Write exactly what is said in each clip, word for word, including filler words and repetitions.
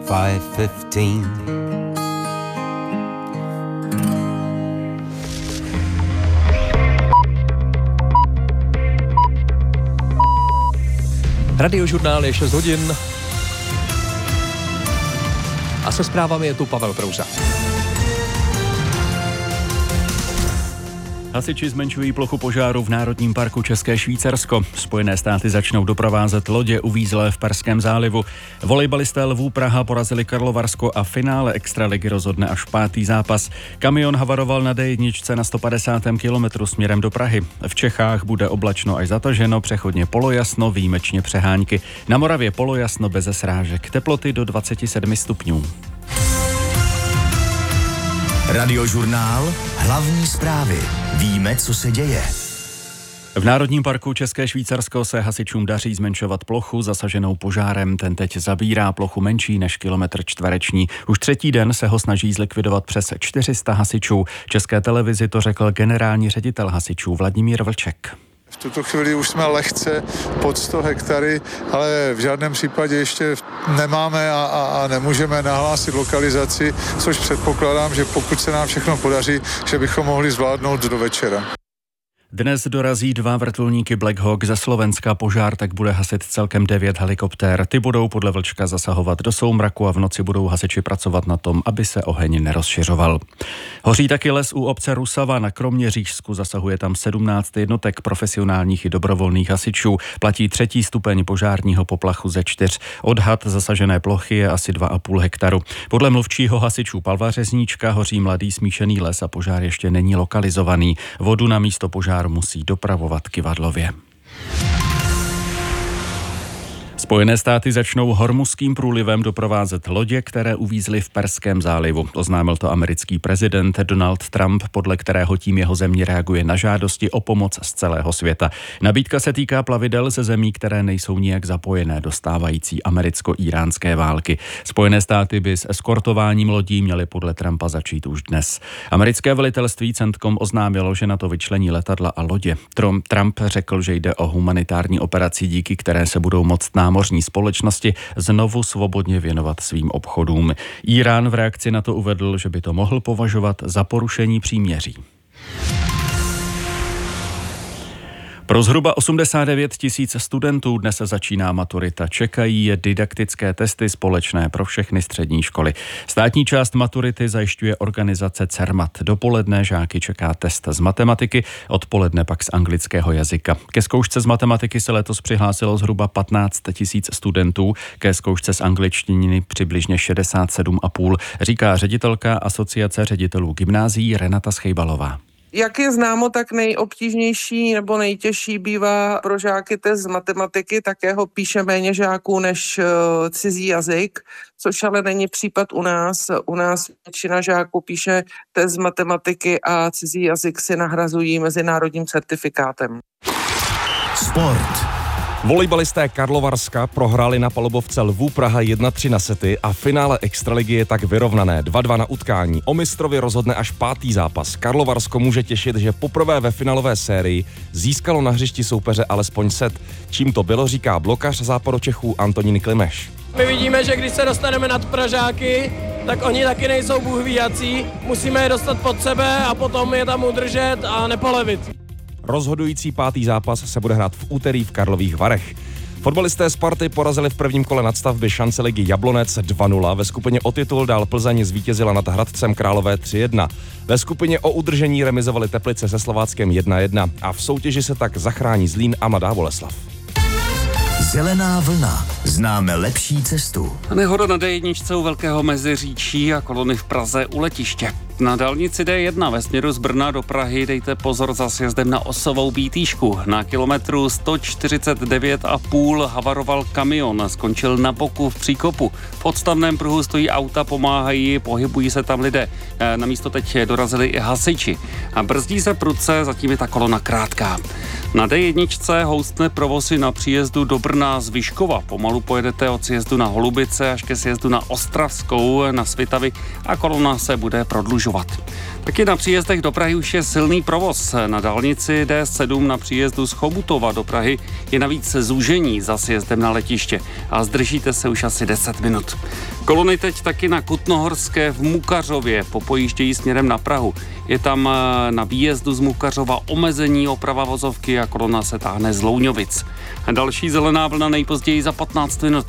five fifteen. Radiožurnál je šest hodin a se zprávami je tu Pavel Prouza. Hasiči zmenšují plochu požáru v Národním parku České Švýcarsko. Spojené státy začnou doprovázet lodě uvízlé v Perském zálivu. Volejbalisté Lvů Praha porazili Karlovarsko a finále extraligy rozhodne až pátý zápas. Kamion havaroval na dé jedna na sto padesátém kilometru směrem do Prahy. V Čechách bude oblačno až zataženo, přechodně polojasno, výjimečně přehánky. Na Moravě polojasno beze srážek. Teploty do dvacet sedm stupňů. Radiožurnál, hlavní zprávy. Víme, co se děje. V Národním parku České Švýcarsko se hasičům daří zmenšovat plochu zasaženou požárem. Ten teď zabírá plochu menší než kilometr čtvereční. Už třetí den se ho snaží zlikvidovat přes čtyři sta hasičů. České televizi to řekl generální ředitel hasičů Vladimír Vlček. V tuto chvíli už jsme lehce pod sto hektary, ale v žádném případě ještě nemáme a, a, a nemůžeme nahlásit lokalizaci, což předpokládám, že pokud se nám všechno podaří, že bychom mohli zvládnout do večera. Dnes dorazí dva vrtulníky Black Hawk ze Slovenska, požár tak bude hasit celkem devět helikoptér. Ty budou podle Vlčka zasahovat do soumraku a v noci budou hasiči pracovat na tom, aby se oheň nerozšiřoval. Hoří taky les u obce Rusava na Kroměřížsku, zasahuje tam sedmnáct jednotek profesionálních i dobrovolných hasičů. Platí třetí stupeň požárního poplachu ze čtyř. Odhad zasažené plochy je asi dva a půl hektaru. Podle mluvčího hasičů Pavla Řezníčka hoří mladý smíšený les a požár ještě není lokalizovaný. Vodu na místo požáru musí dopravovat Kyvadlově. Spojené státy začnou Hormuzským průlivem doprovázet lodě, které uvízly v Perském zálivu. Oznámil to americký prezident Donald Trump, podle kterého tím jeho země reaguje na žádosti o pomoc z celého světa. Nabídka se týká plavidel ze zemí, které nejsou nijak zapojené do stávající americko-íránské války. Spojené státy by s eskortováním lodí měly podle Trumpa začít už dnes. Americké velitelství CENTCOM oznámilo, že na to vyčlení letadla a lodě. Trump řekl, že jde o humanitární operaci, díky které se budou moct námořní společnosti znovu svobodně věnovat svým obchodům. Írán v reakci na to uvedl, že by to mohl považovat za porušení příměří. Pro zhruba osmdesát devět tisíc studentů dnes se začíná maturita. Čekají je didaktické testy společné pro všechny střední školy. Státní část maturity zajišťuje organizace CERMAT. Dopoledne žáky čeká test z matematiky, odpoledne pak z anglického jazyka. Ke zkoušce z matematiky se letos přihlásilo zhruba patnáct tisíc studentů, ke zkoušce z angličtiny přibližně šedesát sedm a půl, říká ředitelka Asociace ředitelů gymnázií Renata Schejbalová. Jak je známo, tak nejobtížnější nebo nejtěžší bývá pro žáky test z matematiky, také ho píše méně žáků než cizí jazyk, což ale není případ u nás. U nás většina žáků píše test z matematiky a cizí jazyk si nahrazují mezinárodním certifikátem. Sport. Volejbalisté Karlovarska prohráli na palubovce Lvů Praha jedna tři na sety a finále extraligy je tak vyrovnané dva dva na utkání. O mistrovi rozhodne až pátý zápas. Karlovarsko může těšit, že poprvé ve finálové sérii získalo na hřišti soupeře alespoň set. Čím to bylo, říká blokař Západočechů Antonín Klimeš. My vidíme, že když se dostaneme nad Pražáky, tak oni taky nejsou bůh ví jací. Musíme je dostat pod sebe a potom je tam udržet a nepolevit. Rozhodující pátý zápas se bude hrát v úterý v Karlových Varech. Fotbalisté Sparty porazili v prvním kole nadstavby šance ligy Jablonec dva nula. Ve skupině o titul dál Plzeň zvítězila nad Hradcem Králové tři jedna. Ve skupině o udržení remizovali Teplice se Slováckem jedna jedna a v soutěži se tak zachrání Zlín a Mladá Boleslav. Zelená vlna. Známe lepší cestu. Nehoda na dé jedna u Velkého Meziříčí a kolony v Praze u letiště. Na dálnici dé jedna ve směru z Brna do Prahy dejte pozor za sjezdem na Osovou Bítýšku. Na kilometru sto čtyřicet devět a půl havaroval kamion, skončil na boku v příkopu. V odstavném pruhu stojí auta, pomáhají, pohybují se tam lidé. Na místo teď dorazili i hasiči. A brzdí se prudce, zatím je ta kolona krátká. Na dé jedna houstne provozy na příjezdu do Brna z Vyškova. Pomalu pojedete od sjezdu na Holubice až ke sjezdu na Ostravskou na Svitavy a kolona se bude prodlužovat. Taky na příjezdech do Prahy už je silný provoz. Na dálnici dé sedm na příjezdu z Chomutova do Prahy je navíc zúžení za sjezdem na letiště a zdržíte se už asi deset minut. Kolony teď taky na Kutnohorské v Mukařově, popojíždějí směrem na Prahu. Je tam na výjezdu z Mukařova omezení, oprava vozovky a kolona se táhne z Louňovic. Další zelená vlna nejpozději za patnáct minut.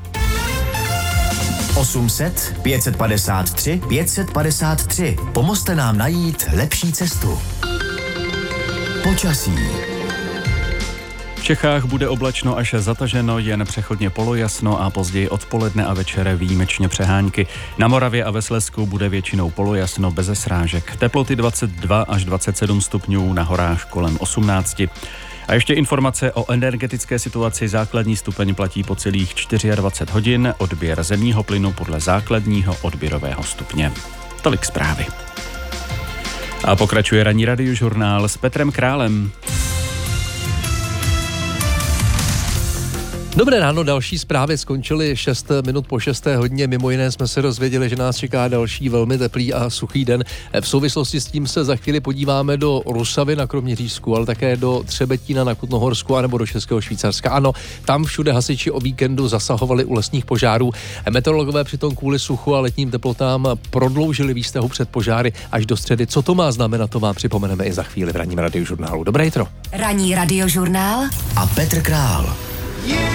osm set, pět set padesát tři, pět set padesát tři. Pomozte nám najít lepší cestu. Počasí. V Čechách bude oblačno až zataženo, jen přechodně polojasno a později odpoledne a večer výjimečně přehánky. Na Moravě a ve Slezsku bude většinou polojasno beze srážek. Teploty dvacet dva až dvacet sedm stupňů, na horách kolem osmnáct. A ještě informace o energetické situaci. Základní stupeň platí po celých dvacet čtyři hodin, odběr zemního plynu podle základního odběrového stupně. Tolik zprávy. A pokračuje ranní radiožurnál s Petrem Králem. Dobré ráno, další zprávy skončily šest minut po šesté hodině. Mimo jiné jsme se dozvěděli, že nás čeká další velmi teplý a suchý den. V souvislosti s tím se za chvíli podíváme do Rusavy na Kroměřížsku, ale také do Třebetína na Kutnohorsku anebo do Českého Švýcarska. Ano, tam všude hasiči o víkendu zasahovali u lesních požárů. Meteorologové přitom kvůli suchu a letním teplotám prodloužili výstrahu před požáry až do středy. Co to má znamenat, to vám připomeneme i za chvíli v ranním radiožurnálu. Dobré jitro. Ranní radiožurnál a Petr Král. Yeah.